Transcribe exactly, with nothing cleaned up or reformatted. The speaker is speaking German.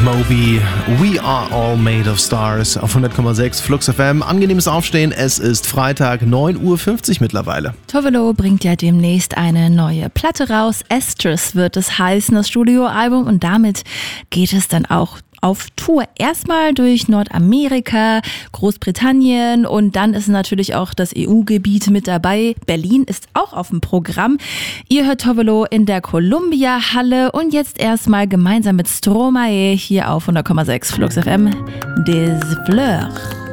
Moby, We Are All Made of Stars auf hundert Komma sechs Flux F M. Angenehmes Aufstehen, es ist Freitag, neun Uhr fünfzig mittlerweile. Tovolo bringt ja demnächst eine neue Platte raus. Estrus wird es heißen, das Studioalbum. Und damit geht es dann auch auf Tour. Erstmal durch Nordamerika, Großbritannien und dann ist natürlich auch das E U-Gebiet mit dabei. Berlin ist auch auf dem Programm. Ihr hört Tovolo in der Columbia-Halle und jetzt erstmal gemeinsam mit Stromae hier auf hundert Komma sechs Flux F M. Des Fleurs.